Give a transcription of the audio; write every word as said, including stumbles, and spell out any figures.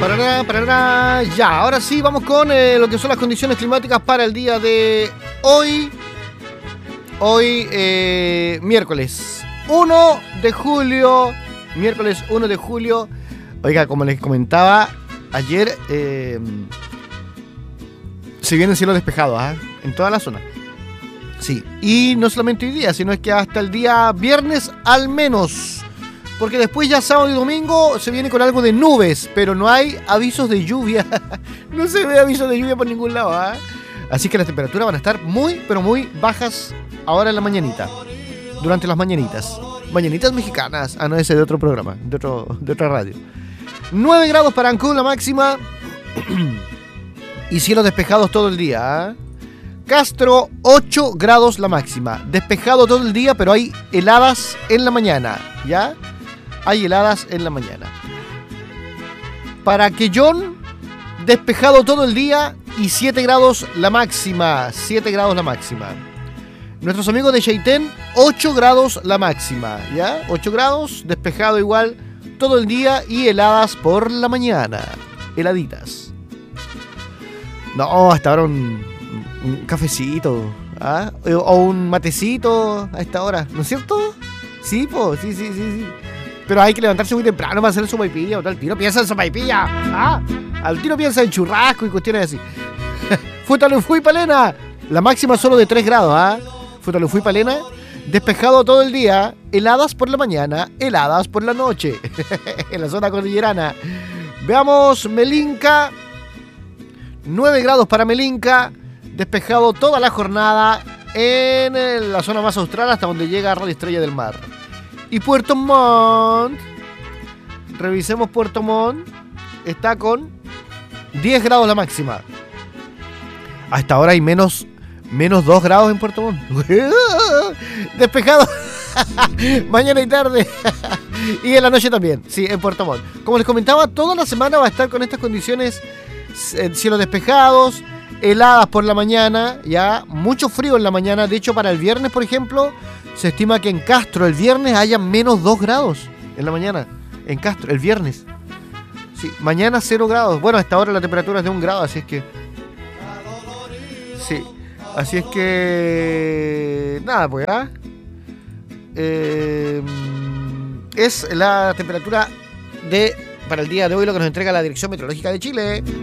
Parará, parará. Ya, ahora sí, vamos con eh, lo que son las condiciones climáticas para el día de hoy. Hoy, eh, miércoles uno de julio. Miércoles uno de julio. Oiga, como les comentaba ayer, eh, se viene el cielo despejado, ¿eh? En toda la zona. Sí, y no solamente hoy día, sino es que hasta el día viernes al menos. Porque después ya sábado y domingo se viene con algo de nubes, pero no hay avisos de lluvia. No se ve avisos de lluvia por ningún lado, ¿eh? Así que las temperaturas van a estar muy, pero muy bajas ahora en la mañanita. Durante las mañanitas. Mañanitas mexicanas. Ah, no, ese de otro programa, de, otro, de otra radio. nueve grados para Ancún, la máxima. Y cielos despejados todo el día, ¿eh? Castro, ocho grados la máxima. Despejado todo el día, pero hay heladas en la mañana, ¿ya? Hay heladas en la mañana. Para Quellón, despejado todo el día y siete grados la máxima. siete grados la máxima. Nuestros amigos de Chaitén, ocho grados la máxima, ¿ya? ocho grados, despejado igual todo el día y heladas por la mañana. Heladitas. No, hasta ahora un, un cafecito, ¿ah? O un matecito a esta hora, ¿no es cierto? Sí, pues, sí, sí, sí, sí. Pero hay que levantarse muy temprano para hacer sopaipilla o tal. Tiro piensa en sopaipilla. ¿Ah? Al tiro piensa en churrasco y cuestiones así. Futalufú y Palena. La máxima solo de tres grados, ¿ah? Futalufú y Palena. Despejado todo el día. Heladas por la mañana. Heladas por la noche. En la zona cordillerana. Veamos Melinca. nueve grados para Melinca. Despejado toda la jornada en la zona más austral hasta donde llega Radio Estrella del Mar. Y Puerto Montt, revisemos Puerto Montt, está con diez grados la máxima. Hasta ahora hay menos, menos dos grados en Puerto Montt. Despejado mañana y tarde. Y en la noche también, sí, en Puerto Montt. Como les comentaba, toda la semana va a estar con estas condiciones, cielos despejados, heladas por la mañana, ya, mucho frío en la mañana. De hecho, para el viernes, por ejemplo, se estima que en Castro el viernes haya menos dos grados en la mañana. En Castro, el viernes. Sí, mañana cero grados. Bueno, hasta ahora la temperatura es de un grado, así es que... Sí, así es que... Nada, pues, ¿ah? Eh, es la temperatura de para el día de hoy, lo que nos entrega la Dirección Meteorológica de Chile.